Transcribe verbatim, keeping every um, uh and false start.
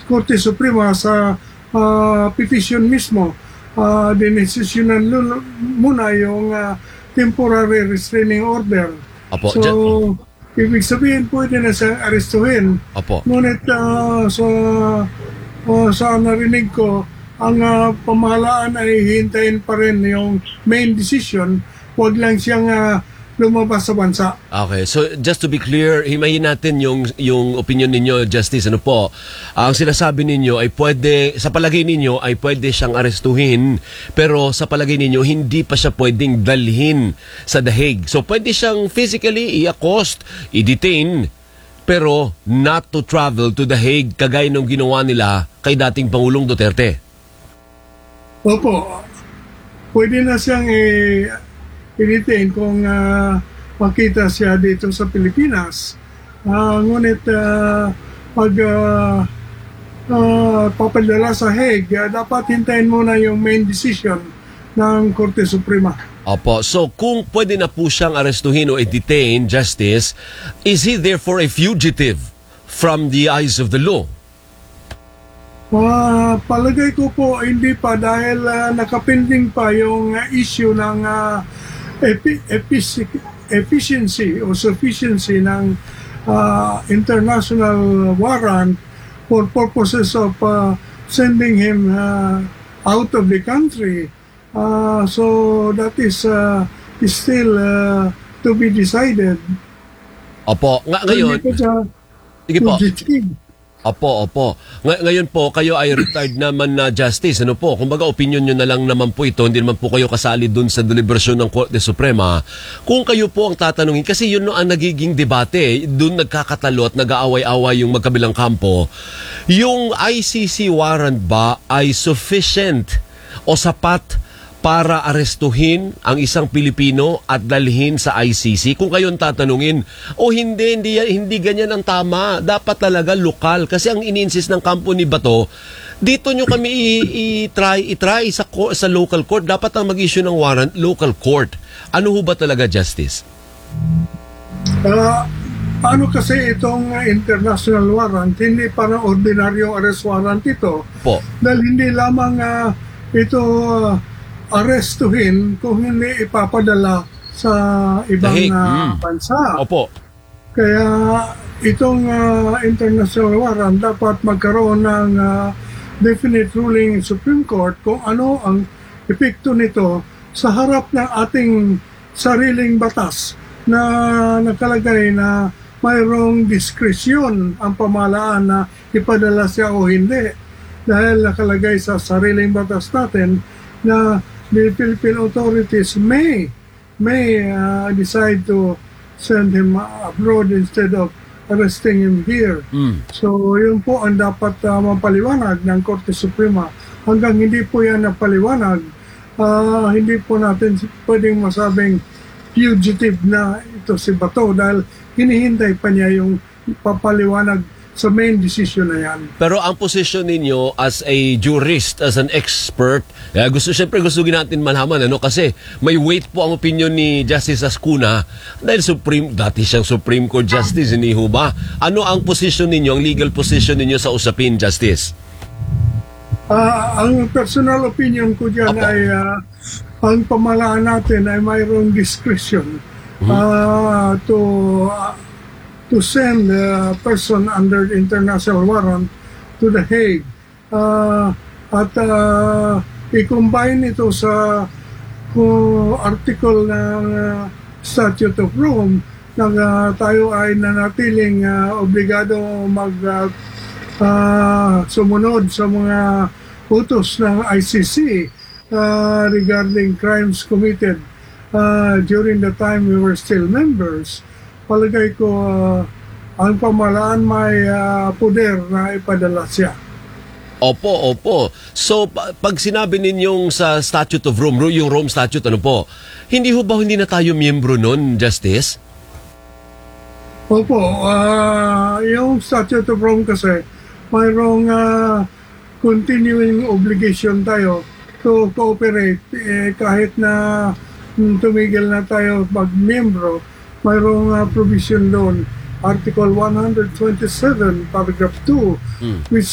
Korte Suprema sa uh, petition mismo, uh, dinesisyonan muna yung uh, temporary restraining order. Apo, so, dyan, ibig sabihin pwede na siyang arestuhin. Apo. Ngunit uh, sa, uh, sa narinig ko, ang uh, pamahalaan ay hintayin pa rin yung main decision, huwag lang siyang uh, lumabas sa bansa. Okay, so just to be clear, himayin natin yung yung opinion ninyo, Justice. Ano po? Ang sinasabi ninyo ay pwede, sa palagay ninyo ay pwede siyang arestuhin, pero sa palagay ninyo hindi pa siya pwedeng dalhin sa The Hague. So pwede siyang physically i-accost, i-detain, pero not to travel to The Hague kagaya nung ginawa nila kay dating Pangulong Duterte. Opo. Pwede na siyang i- i-detain kung uh, makita siya dito sa Pilipinas. Uh, ngunit uh, pag uh, uh, papadala sa Hague, uh, dapat hintayin muna yung main decision ng Korte Suprema. Opo, so kung pwede na po siyang arestuhin o i-detain, Justice, is he therefore a fugitive from the eyes of the law? Uh, palagay ko po hindi pa dahil uh, nakapending pa yung uh, issue ng uh, epi- epi- efficiency o sufficiency ng uh, international warrant for purposes of uh, sending him uh, out of the country. Uh, so that is, uh, is still uh, to be decided. Opo, nga ngayon. Sige po. Opo, opo. Ngay- ngayon po, kayo ay retired naman na Justice. Ano po? Kumbaga, opinion nyo na lang naman po ito. Hindi naman po kayo kasali dun sa deliberasyon ng Korte Suprema. Kung kayo po ang tatanungin, kasi yun no ang nagiging debate. Dun nagkakatalo at nag-aaway-away yung magkabilang kampo. Yung I C C warrant ba ay sufficient o sapat para arestuhin ang isang Pilipino at dalhin sa I C C? Kung kayo tatanungin, o hindi, hindi, hindi ganyan ang tama. Dapat talaga lokal. Kasi ang ininsist ng kampo ni Bato, dito nyo kami i-try, i-try sa, sa local court. Dapat ang mag-issue ng warrant, local court. Ano ho ba talaga, Justice? Uh, paano kasi itong international warrant, hindi parang ordinaryong arrest warrant ito. Po. Dahil hindi lamang uh, ito uh, arestuhin kung hindi ipapadala sa ibang Dahig. uh, mm. bansa. Opo. Kaya itong uh, international warrant dapat magkaroon ng uh, definite ruling in Supreme Court kung ano ang epekto nito sa harap ng ating sariling batas na nakalagay na mayroong diskresyon ang pamahalaan na ipadala siya o hindi. Dahil nakalagay sa sariling batas natin na the Philippine authorities may may uh, decide to send him abroad instead of arresting him here. Mm. So, yun po ang dapat uh, mapaliwanag ng Korte Suprema. Hanggang hindi po yan napaliwanag, uh, hindi po natin pwedeng masabing fugitive na ito si Bato dahil hinihintay pa niya yung papaliwanag sa main decision na yan. Pero ang position ninyo as a jurist, as an expert, eh, gusto, syempre gusto natin malaman, ano, kasi may weight po ang opinion ni Justice Ascuna dahil Supreme, dati siyang Supreme Court Justice, hindi ho ba? Ano ang position ninyo, ang legal position ninyo sa usapin, Justice? Uh, ang personal opinion ko dyan Apo. ay uh, ang pamahalaan natin ay mayroong discretion uh, mm-hmm. to uh, to send a person under international warrant to The Hague. Uh, at uh, i-combine ito sa uh, article ng uh, Statute of Rome na uh, tayo ay nanatiling uh, obligado mag uh, uh, sumunod sa mga utos ng I C C uh, regarding crimes committed uh, during the time we were still members. Palagay ko uh, ang pamahalaan may uh, poder na ipadala siya. Opo, opo. So, pa- pag sinabi ninyong sa Statute of Rome, yung Rome Statute, ano po, hindi ho ba hindi na tayo miyembro nun, Justice? Opo, uh, yung Statute of Rome kasi, mayroong uh, continuing obligation tayo to cooperate. Eh, kahit na mm, tumigil na tayo mag-miyembro, mayroong uh, provision doon, Article one twenty-seven, Paragraph two, mm. which